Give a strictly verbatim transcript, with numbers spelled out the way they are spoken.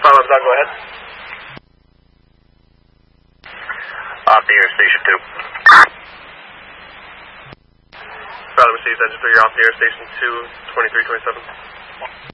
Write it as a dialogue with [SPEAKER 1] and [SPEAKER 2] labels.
[SPEAKER 1] Five Labs, go ahead.
[SPEAKER 2] Off the air, Station two.
[SPEAKER 1] Five Lab received, engine three, you're off the air, Station two, twenty-three twenty-seven.